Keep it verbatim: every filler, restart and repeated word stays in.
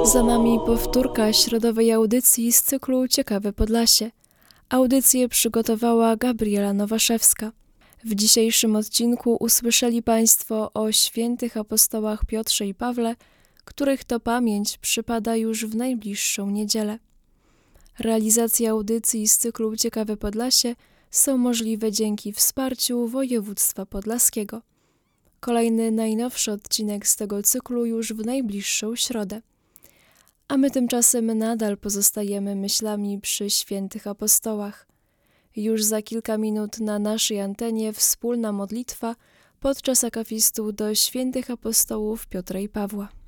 Za nami powtórka środowej audycji z cyklu Ciekawe Podlasie. Audycję przygotowała Gabriela Nowaszewska. W dzisiejszym odcinku usłyszeli Państwo o świętych apostołach Piotrze i Pawle, których to pamięć przypada już w najbliższą niedzielę. Realizacja audycji z cyklu Ciekawe Podlasie są możliwe dzięki wsparciu województwa podlaskiego. Kolejny, najnowszy odcinek z tego cyklu już w najbliższą środę. A my tymczasem nadal pozostajemy myślami przy świętych apostołach. Już za kilka minut na naszej antenie wspólna modlitwa podczas akapistu do świętych apostołów Piotra i Pawła.